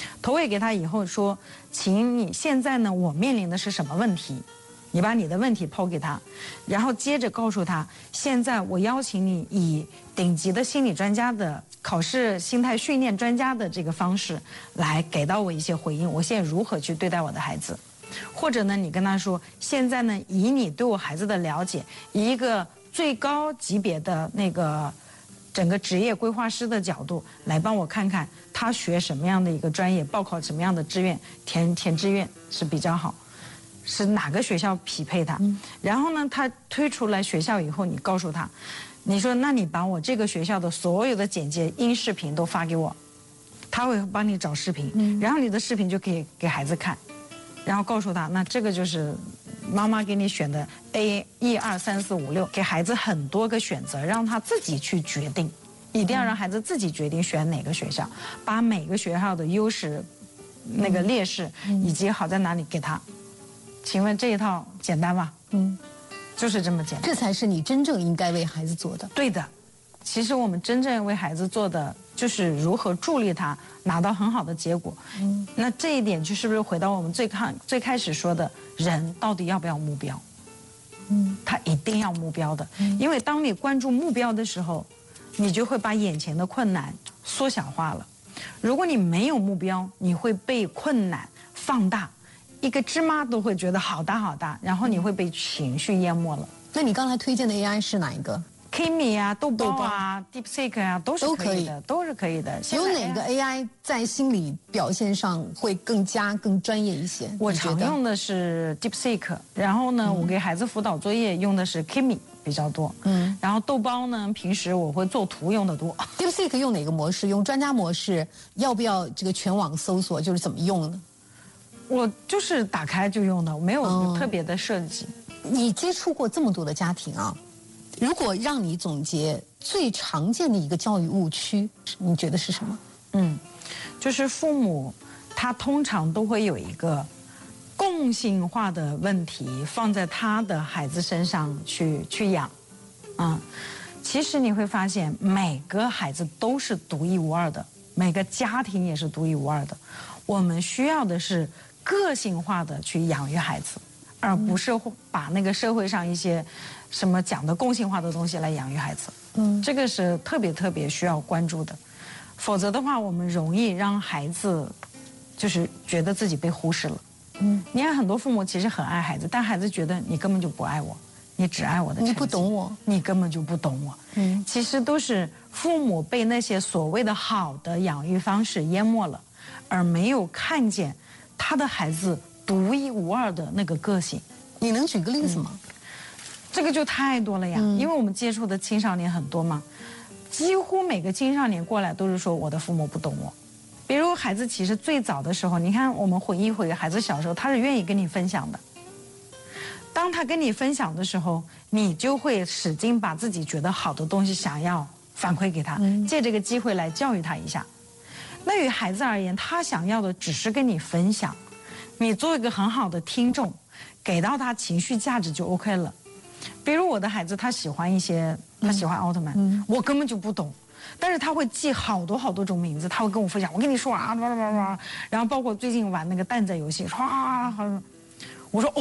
投喂给他以后说，请你现在呢，我面临的是什么问题？你把你的问题抛给他，然后接着告诉他，现在我邀请你以顶级的心理专家的考试心态训练专家的这个方式来给到我一些回应，我现在如何去对待我的孩子？或者呢，你跟他说，现在呢，以你对我孩子的了解，以一个最高级别的那个整个职业规划师的角度来帮我看看他学什么样的一个专业，报考什么样的志愿，填志愿是比较好，是哪个学校匹配他。然后呢，他推出来学校以后，你告诉他，你说那你把我这个学校的所有的简介音视频都发给我，他会帮你找视频，然后你的视频就可以给孩子看，然后告诉他，那这个就是妈妈给你选的 A 1、2、3、4、5、6，给孩子很多个选择，让他自己去决定，一定要让孩子自己决定选哪个学校，把每个学校的优势、那个劣势以及好在哪里给他。请问这一套简单吗？就是这么简单。 这才是你真正应该为孩子做的。 对的，其实我们真正为孩子做的就是如何助力他拿到很好的结果。那这一点就是不是回到我们最开始说的，人到底要不要目标？他一定要目标的，因为当你关注目标的时候，你就会把眼前的困难缩小化了。如果你没有目标，你会被困难放大，一个芝麻都会觉得好大好大，然后你会被情绪淹没了。 那你刚才推荐的 AI 是哪一个？ Kimi 啊，豆包啊 ，DeepSeek 啊，都是可以的，都是可以的。 有哪个 AI 在心理表现上会更专业一些？ 我常用的是 DeepSeek， 然后呢，我给孩子辅导作业用的是 Kimi 比较多。然后豆包呢，平时我会做图用的多。 DeepSeek 用哪个模式？用专家模式？要不要这个全网搜索？就是怎么用呢？ 我就是打开就用的，没有特别的设计。 你接触过这么多的家庭啊，如果让你总结最常见的一个教育误区，你觉得是什么？ 就是父母他通常都会有一个共性化的问题放在他的孩子身上去养。其实你会发现每个孩子都是独一无二的，每个家庭也是独一无二的。我们需要的是个性化的去养育孩子，而不是把那个社会上一些什么讲的共性化的东西来养育孩子。这个是特别需要关注的，否则的话，我们容易让孩子就是觉得自己被忽视了。你看很多父母其实很爱孩子，但孩子觉得你根本就不爱我，你只爱我的成绩， 你不懂我， 你根本就不懂我。其实都是父母被那些所谓的好的养育方式淹没了，而没有看见他的孩子独一无二的那个个性。 你能举个例子吗？ 这个就太多了呀，因为我们接触的青少年很多嘛，几乎每个青少年过来都是说我的父母不懂我。比如孩子其实最早的时候，你看我们回忆孩子小时候，他是愿意跟你分享的。当他跟你分享的时候，你就会使劲把自己觉得好的东西想要反馈给他，借这个机会来教育他一下。那于孩子而言，他想要的只是跟你分享，你做一个很好的听众，给到他情绪价值就 OK 了。比如我的孩子，他喜欢奥特曼，我根本就不懂，但是他会记好多种名字，他会跟我分享。我跟你说啊，然后包括最近玩那个蛋仔游戏，我说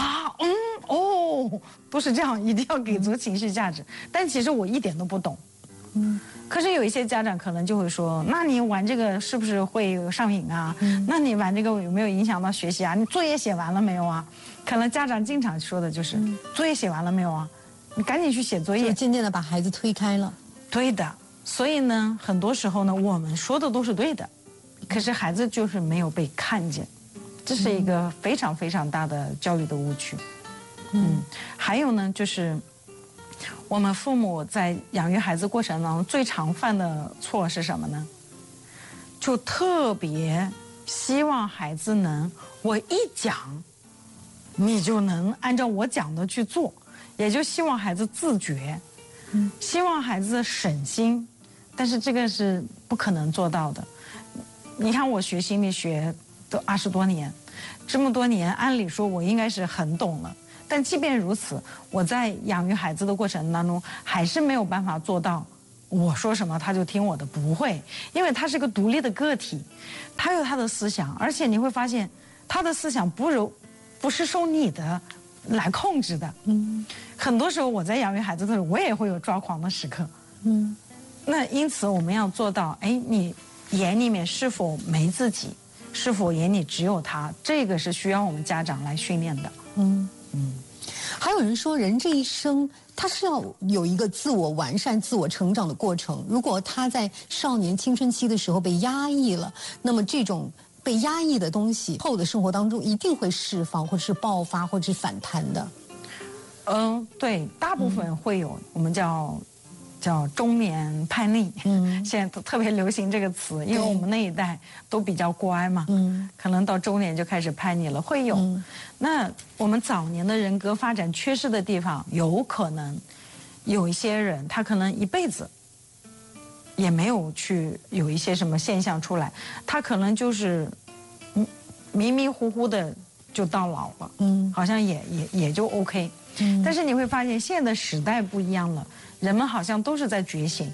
都是这样，一定要给足情绪价值。但其实我一点都不懂。可是有一些家长可能就会说，那你玩这个是不是会上瘾啊？那你玩这个有没有影响到学习啊？你作业写完了没有啊？可能家长经常说的就是作业写完了没有啊？你赶紧去写作业。 就渐渐的把孩子推开了。 对的，所以呢，很多时候呢，我们说的都是对的，可是孩子就是没有被看见，这是一个非常大的教育的误区。还有呢，就是我们父母在养育孩子过程当中最常犯的错是什么呢？就特别希望孩子我一讲，你就能按照我讲的去做，也就希望孩子自觉，希望孩子省心，但是这个是不可能做到的。你看我学心理学都20多年，这么多年，按理说我应该是很懂了。但即便如此，我在养育孩子的过程当中，还是没有办法做到我说什么他就听我的，不会，因为他是个独立的个体，他有他的思想，而且你会发现他的思想不是受你的来控制的。很多时候我在养育孩子的时候，我也会有抓狂的时刻。那因此我们要做到，你眼里面是否没自己，是否眼里只有他，这个是需要我们家长来训练的。 还有人说，人这一生他是要有一个自我完善、自我成长的过程。如果他在少年青春期的时候被压抑了，那么这种被压抑的东西后的生活当中一定会释放，或者是爆发，或者是反弹的。 对，大部分会有，我们叫中年叛逆。现在都特别流行这个词，因为我们那一代都比较乖嘛。可能到中年就开始叛逆了，会有。那我们早年的人格发展缺失的地方，有可能有一些人他可能一辈子也没有去有一些什么现象出来，他可能就是迷迷糊糊的就到老了。好像也就 OK。但是你会发现现在的时代不一样了，人们好像都是在觉醒。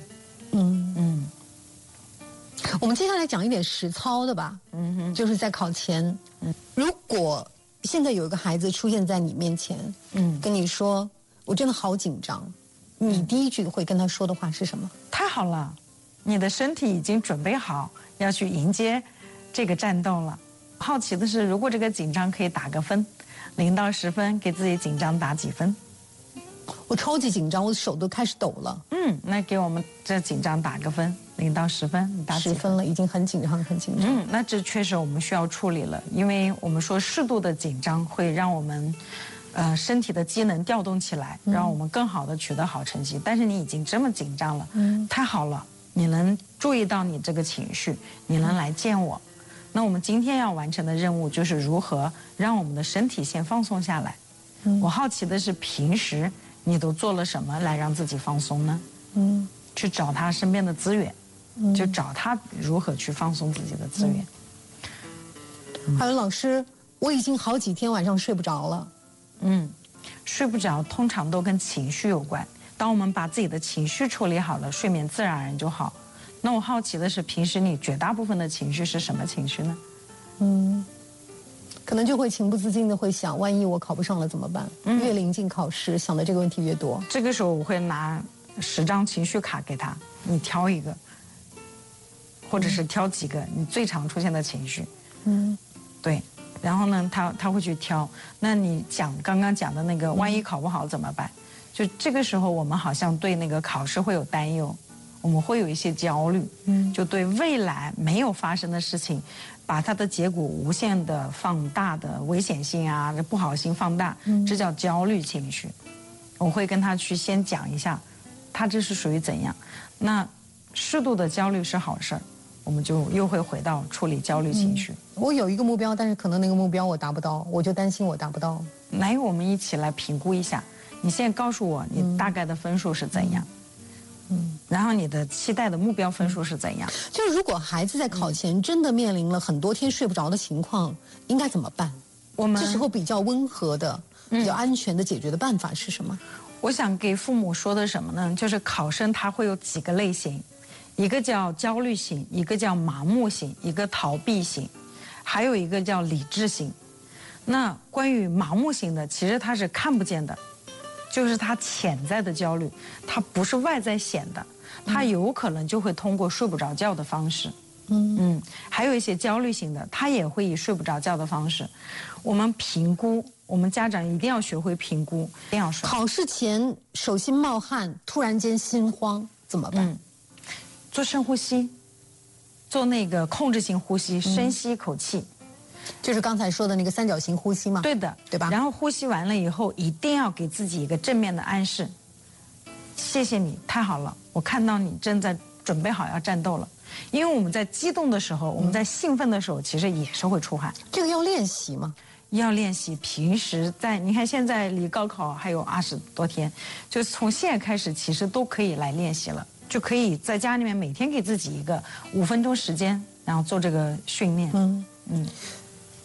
我们接下来讲一点实操的吧。就是在考前，如果现在有一个孩子出现在你面前，跟你说我真的好紧张，你第一句会跟他说的话是什么？ 太好了，你的身体已经准备好要去迎接这个战斗了。好奇的是，如果这个紧张可以打个分，0到10分，给自己紧张打几分？ 我超级紧张，我的手都开始抖了。 那给我们这紧张打个分，0到10分，你打几分？ 10分了，已经很紧张，很紧张。 那这确实我们需要处理了，因为我们说适度的紧张会让我们，身体的机能调动起来，让我们更好的取得好成绩。但是你已经这么紧张了，太好了，你能注意到你这个情绪，你能来见我。那我们今天要完成的任务就是如何让我们的身体先放松下来。我好奇的是，平时你都做了什么来让自己放松呢？去找他身边的资源，就找他如何去放松自己的资源。 还有老师，我已经好几天晚上睡不着了。 睡不着通常都跟情绪有关。当我们把自己的情绪处理好了，睡眠自然而然就好。那我好奇的是，平时你绝大部分的情绪是什么情绪呢？ 可能就会情不自禁的会想，万一我考不上了怎么办？越临近考试，想的这个问题越多。 这个时候我会拿10张情绪卡给他，你挑一个，或者是挑几个你最常出现的情绪。对，然后呢，他会去挑。那你刚刚讲的那个，万一考不好怎么办？就这个时候，我们好像对那个考试会有担忧，我们会有一些焦虑，就对未来没有发生的事情，把它的结果无限的放大的危险性啊、不好性放大，这叫焦虑情绪。我会跟他去先讲一下，他这是属于怎样。那适度的焦虑是好事儿，我们就又会回到处理焦虑情绪。 我有一个目标，但是可能那个目标我达不到，我就担心我达不到。 来，我们一起来评估一下。你现在告诉我，你大概的分数是怎样？然后你的期待的目标分数是怎样？ 就是如果孩子在考前真的面临了很多天睡不着的情况，应该怎么办？ 我们这时候比较温和的、比较安全的解决的办法是什么？ 我想给父母说的什么呢？就是考生他会有几个类型，一个叫焦虑型，一个叫麻木型，一个逃避型，还有一个叫理智型。那关于麻木型的，其实它是看不见的。就是他潜在的焦虑，它不是外在显的，他有可能就会通过睡不着觉的方式。还有一些焦虑型的，他也会以睡不着觉的方式。我们评估，我们家长一定要学会评估，一定要说。 考试前手心冒汗，突然间心慌怎么办？ 做深呼吸，做那个控制性呼吸，深吸一口气。 就是刚才说的那个3角形呼吸吗？ 对的， 对吧？ 然后呼吸完了以后，一定要给自己一个正面的暗示。谢谢你，太好了，我看到你正在准备好要战斗了。因为我们在激动的时候，我们在兴奋的时候，其实也是会出汗。 这个要练习吗？ 要练习。平时你看现在离高考还有20多天，就是从现在开始，其实都可以来练习了，就可以在家里面每天给自己一个5分钟时间，然后做这个训练。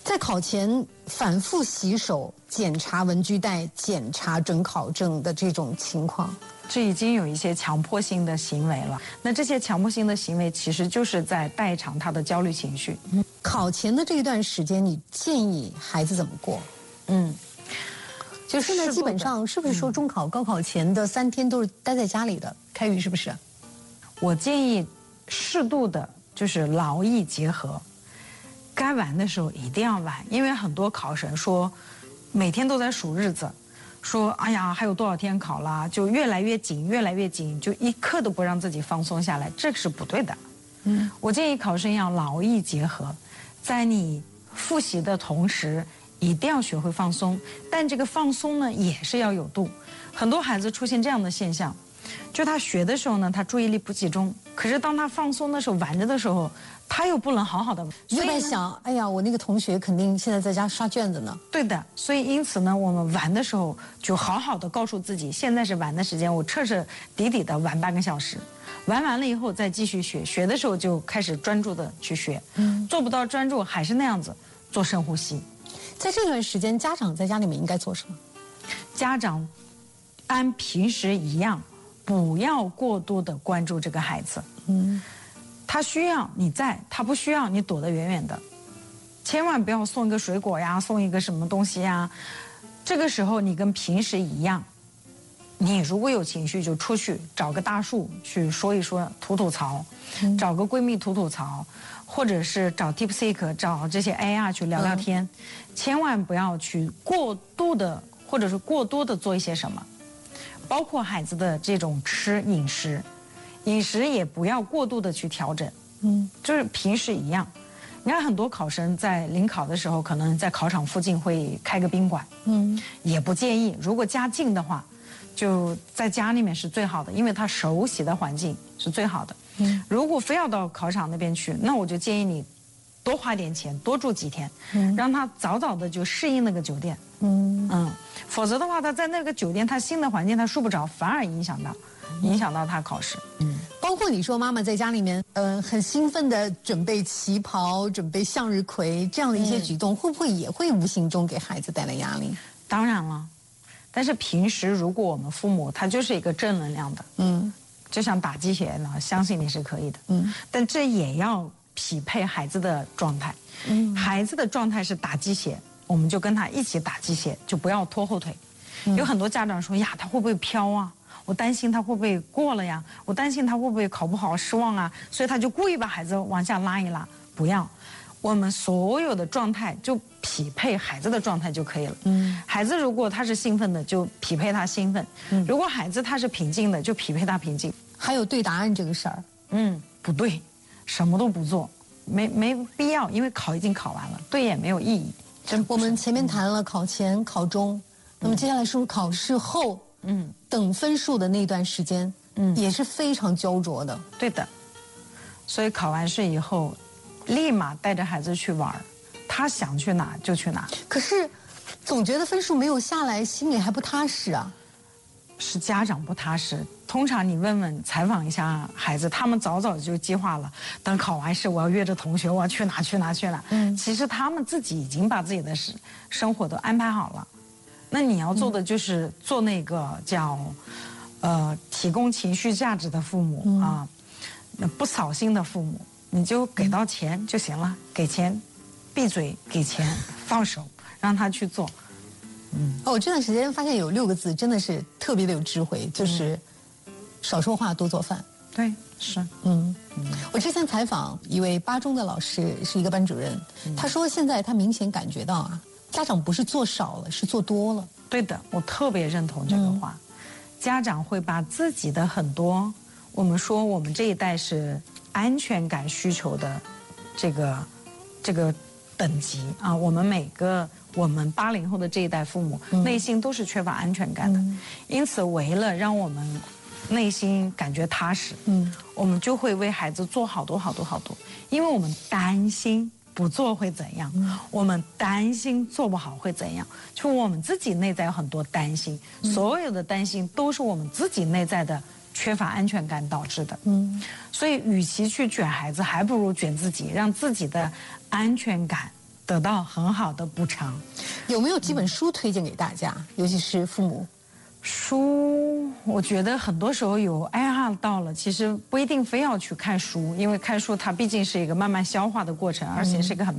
在考前反复洗手、检查文具袋、检查准考证的这种情况， 这已经有一些强迫性的行为了。那这些强迫性的行为其实就是在代偿他的焦虑情绪。 考前的这一段时间，你建议孩子怎么过？就现在基本上是不是说中考、高考前的3天都是待在家里的？开宇是不是？ 我建议适度的，就是劳逸结合。该玩的时候一定要玩，因为很多考生说，每天都在数日子，说哎呀还有多少天考了，就越来越紧，越来越紧，就一刻都不让自己放松下来，这是不对的。我建议考生要劳逸结合，在你复习的同时，一定要学会放松，但这个放松呢也是要有度。很多孩子出现这样的现象，就他学的时候呢，他注意力不集中，可是当他放松的时候、玩着的时候，他又不能好好的。 又在想，哎呀，我那个同学肯定现在在家刷卷子呢。 对的，所以因此呢，我们玩的时候就好好的告诉自己，现在是玩的时间，我彻彻底底的玩半个小时，玩完了以后再继续学，学的时候就开始专注的去学。做不到专注还是那样子，做深呼吸。 在这段时间，家长在家里面应该做什么？ 家长按平时一样，不要过度的关注这个孩子。他需要你在，他不需要你躲得远远的。千万不要送一个水果呀，送一个什么东西呀。这个时候你跟平时一样，你如果有情绪就出去找个大树去说一说，吐吐槽，找个闺蜜吐吐槽，或者是找 DeepSeek 找这些 AI 去聊聊天。千万不要去过度的或者是过多的做一些什么，包括孩子的这种饮食也不要过度的去调整。就是平时一样。你看很多考生在临考的时候，可能在考场附近会开个宾馆，也不建议。如果家近的话，就在家里面是最好的，因为他熟悉的环境是最好的。如果非要到考场那边去，那我就建议你多花点钱，多住几天，让他早早的就适应那个酒店。否则的话，他在那个酒店，他新的环境他睡不着，反而影响到他考试。 包括你说妈妈在家里面，很兴奋的准备旗袍、准备向日葵这样的一些举动，会不会也会无形中给孩子带来压力？ 当然了，但是平时如果我们父母他就是一个正能量的，就像打鸡血呢，相信你是可以的。但这也要匹配孩子的状态。孩子的状态是打鸡血，我们就跟他一起打鸡血，就不要拖后腿。有很多家长说呀，他会不会飘啊？我担心他会不会过了呀？我担心他会不会考不好失望啊？所以他就故意把孩子往下拉一拉。不要，我们所有的状态就匹配孩子的状态就可以了。孩子如果他是兴奋的，就匹配他兴奋；如果孩子他是平静的，就匹配他平静。 还有对答案这个事儿， 不对，什么都不做，没必要，因为考已经考完了，对也没有意义。 我们前面谈了考前、考中，那么接下来是考试后，等分数的那段时间，也是非常焦灼的。 对的，所以考完试以后，立马带着孩子去玩，他想去哪就去哪。 可是，总觉得分数没有下来，心里还不踏实啊。 是家长不踏实。通常你采访一下孩子，他们早早就计划了，等考完试我要约着同学，我要去哪。其实他们自己已经把自己的生活都安排好了。那你要做的就是做那个叫提供情绪价值的父母啊，不扫兴的父母，你就给到钱就行了，给钱，闭嘴，给钱，放手，让他去做。 我这段时间发现有6个字真的是特别的有智慧，就是少说话，多做饭。 对，是。 我之前采访一位8中的老师，是一个班主任，他说现在他明显感觉到啊，家长不是做少了，是做多了。对的，我特别认同这个话。家长会把自己的很多，我们说我们这一代是安全感需求的这个等级啊，我们80后的这一代父母内心都是缺乏安全感的，因此为了让我们内心感觉踏实，我们就会为孩子做好多，因为我们担心不做会怎样，我们担心做不好会怎样，就我们自己内在有很多担心，所有的担心都是我们自己内在的缺乏安全感导致的。所以与其去卷孩子，还不如卷自己，让自己的安全感得到很好的补偿。 有没有几本书推荐给大家，尤其是父母？ 书，我觉得很多时候有爱好到了，其实不一定非要去看书，因为看书它毕竟是一个慢慢消化的过程，而且是一个很